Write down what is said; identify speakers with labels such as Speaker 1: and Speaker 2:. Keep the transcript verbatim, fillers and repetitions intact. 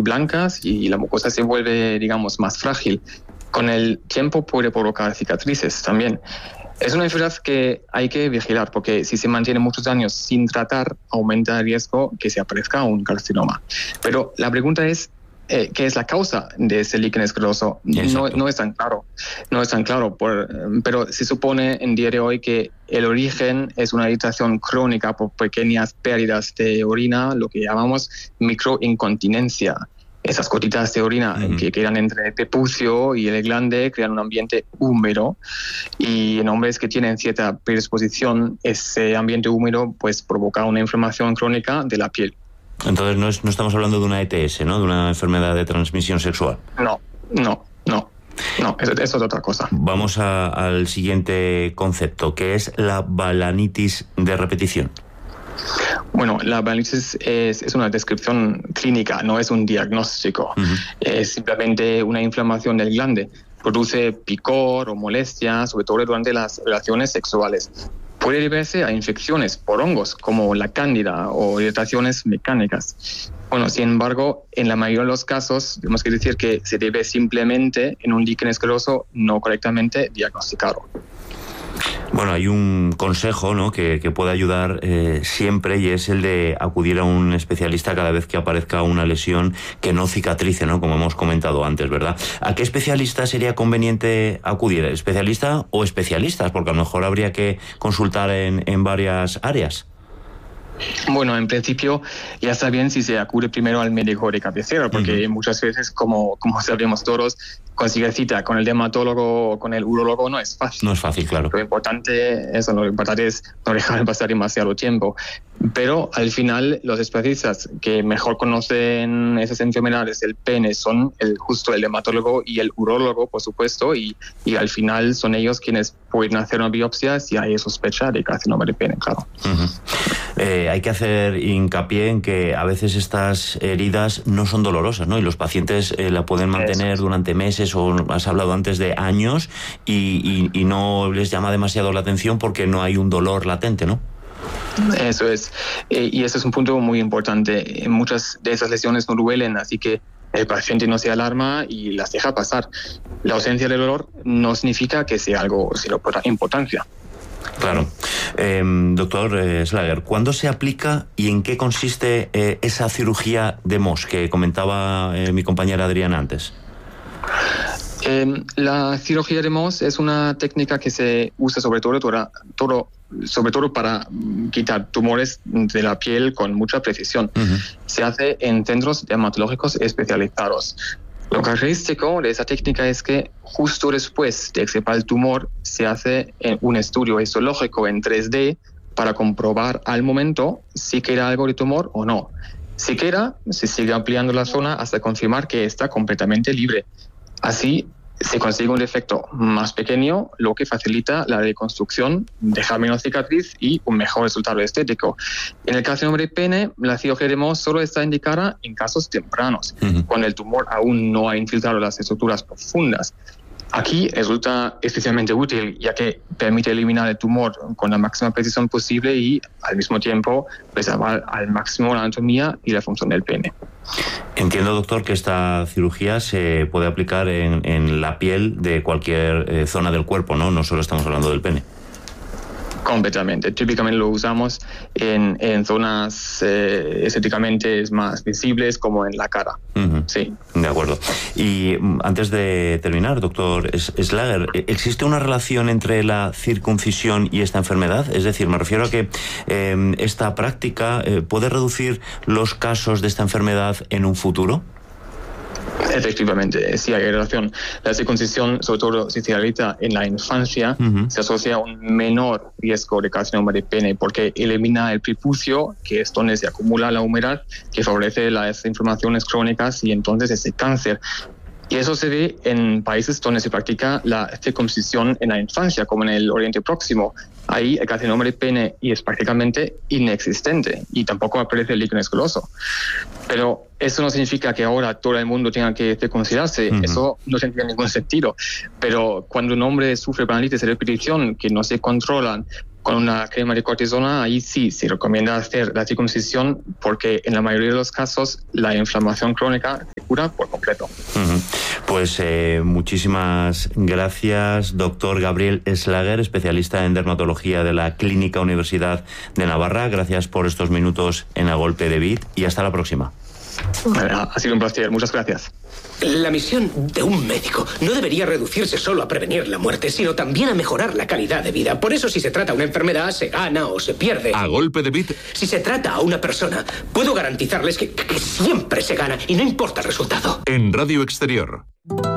Speaker 1: blancas y la mucosa se vuelve, digamos, más frágil. Con el tiempo puede provocar cicatrices también. Es una enfermedad que hay que vigilar porque si se mantiene muchos años sin tratar, aumenta el riesgo que se aparezca un carcinoma. Pero la pregunta es, eh, ¿qué es la causa de ese líquen escleroso? No, no es tan claro, no es tan claro, por, pero se supone en día de hoy que el origen es una irritación crónica por pequeñas pérdidas de orina, lo que llamamos microincontinencia. Esas gotitas de orina uh-huh. que quedan entre el prepucio y el glande crean un ambiente húmedo y en hombres que tienen cierta predisposición, ese ambiente húmedo pues provoca una inflamación crónica de la piel.
Speaker 2: Entonces no, es, no estamos hablando de una E T S, ¿no? De una enfermedad de transmisión sexual.
Speaker 1: No, no, no. No, eso, eso es otra cosa.
Speaker 2: Vamos a, al siguiente concepto, que es la balanitis de repetición.
Speaker 1: Bueno, la balanitis es, es una descripción clínica, no es un diagnóstico. Uh-huh. Es simplemente una inflamación del glande. Produce picor o molestia, sobre todo durante las relaciones sexuales. Puede deberse a infecciones por hongos, como la cándida o irritaciones mecánicas. Bueno, sin embargo, en la mayoría de los casos, tenemos que decir que se debe simplemente en un líquen escleroso no correctamente diagnosticado.
Speaker 2: Bueno, hay un consejo, ¿no?, que, que puede ayudar eh, siempre, y es el de acudir a un especialista cada vez que aparezca una lesión que no cicatrice, ¿no?, como hemos comentado antes, ¿verdad? ¿A qué especialista sería conveniente acudir? ¿Especialista o especialistas? Porque a lo mejor habría que consultar en, en varias áreas.
Speaker 1: Bueno, en principio ya está bien si se acude primero al médico de cabecera, porque uh-huh. muchas veces, como, como sabemos todos, conseguir cita con el dermatólogo o con el urólogo no es fácil.
Speaker 2: No es fácil, claro.
Speaker 1: Lo importante, eso, lo importante es no dejar pasar demasiado tiempo. Pero al final los especialistas que mejor conocen esas enfermedades del pene son el, justo el dermatólogo y el urólogo, por supuesto, y, y al final son ellos quienes pueden hacer una biopsia si hay sospecha de carcinoma de pene, claro.
Speaker 2: Uh-huh. Eh, hay que hacer hincapié en que a veces estas heridas no son dolorosas, ¿no? Y los pacientes eh, la pueden mantener Eso. durante meses, o has hablado antes de años, y, y, y no les llama demasiado la atención porque no hay un dolor latente, ¿no?
Speaker 1: Eso es, eh, y eso es un punto muy importante. Muchas de esas lesiones no duelen, así que el paciente no se alarma y las deja pasar. La ausencia de dolor no significa que sea algo sin importancia.
Speaker 2: Claro. Eh, doctor eh, Slager, ¿cuándo se aplica y en qué consiste eh, esa cirugía de M O S que comentaba eh, mi compañera Adriana antes?
Speaker 1: Eh, la cirugía de M O S es una técnica que se usa sobre todo, todo, todo, sobre todo para quitar tumores de la piel con mucha precisión. Uh-huh. Se hace en centros dermatológicos especializados. Lo característico de esa técnica es que justo después de extirpar el tumor se hace un estudio histológico en tres D para comprobar al momento si queda algo de tumor o no. Si queda, se sigue ampliando la zona hasta confirmar que está completamente libre. Así se consigue un defecto más pequeño, lo que facilita la reconstrucción, dejar menos cicatriz y un mejor resultado estético. En el carcinoma de pene, la cirugía de M O S solo está indicada en casos tempranos, uh-huh. cuando el tumor aún no ha infiltrado las estructuras profundas. Aquí resulta especialmente útil, ya que permite eliminar el tumor con la máxima precisión posible y, al mismo tiempo, preservar al máximo la anatomía y la función del pene.
Speaker 2: Entiendo, doctor, que esta cirugía se puede aplicar en, en la piel de cualquier eh, zona del cuerpo, ¿no? No solo estamos hablando del pene.
Speaker 1: Completamente. Típicamente lo usamos en, en zonas eh, estéticamente más visibles, como en la cara. Uh-huh. Sí.
Speaker 2: De acuerdo. Y antes de terminar, doctor Slager, ¿existe una relación entre la circuncisión y esta enfermedad? Es decir, me refiero a que eh, esta práctica eh, puede reducir los casos de esta enfermedad en un futuro.
Speaker 1: Efectivamente, sí hay relación. La circuncisión, sobre todo si se realiza en la infancia, uh-huh. se asocia a un menor riesgo de carcinoma de pene porque elimina el prepucio, que es donde se acumula la humedad, que favorece las inflamaciones crónicas y entonces ese cáncer. Y eso se ve en países donde se practica la circuncisión en la infancia, como en el Oriente Próximo. Ahí el carcinoma de pene y es prácticamente inexistente y tampoco aparece el líquen escleroso. Pero eso no significa que ahora todo el mundo tenga que circuncidarse. Uh-huh. Eso no tendría ningún sentido. Pero cuando un hombre sufre balanitis de repetición que no se controlan con una crema de cortisona, ahí sí se recomienda hacer la circuncisión porque en la mayoría de los casos la inflamación crónica cura por completo.
Speaker 2: Uh-huh. Pues eh, muchísimas gracias, doctor Gabriel Schlager, especialista en dermatología de la Clínica Universidad de Navarra. Gracias por estos minutos en A Golpe de Bit y hasta la próxima.
Speaker 1: Ha sido un placer, muchas gracias.
Speaker 3: La misión de un médico no debería reducirse solo a prevenir la muerte, sino también a mejorar la calidad de vida. Por eso, si se trata una enfermedad, se gana o se pierde.
Speaker 4: A Golpe de Bit.
Speaker 3: Si se trata a una persona, puedo garantizarles que, que siempre se gana y no importa el resultado.
Speaker 4: En Radio Exterior.